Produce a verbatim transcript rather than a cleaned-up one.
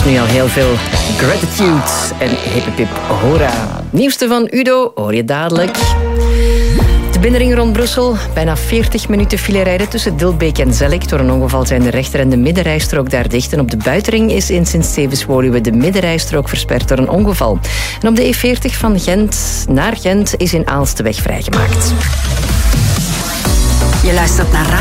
nu al heel veel gratitude en hippie-pip hoera. Nieuwste van Udo hoor je dadelijk. De binnenring rond Brussel. Bijna veertig minuten file rijden tussen Dilbeek en Zellik. Door een ongeval zijn de rechter- en de middenrijstrook daar dicht. En op de buitenring is in Sint-Stevens-Woluwe de middenrijstrook versperd door een ongeval. En op de E veertig van Gent naar Gent is in Aalst de weg vrijgemaakt. Je luistert naar